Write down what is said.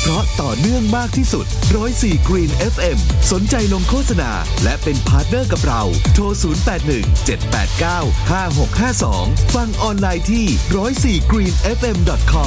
เพราะต่อเนื่องมากที่สุด104 Green FM สนใจลงโฆษณาและเป็นพาร์ทเนอร์กับเราโทร0817895652ฟังออนไลน์ที่104greenfm.com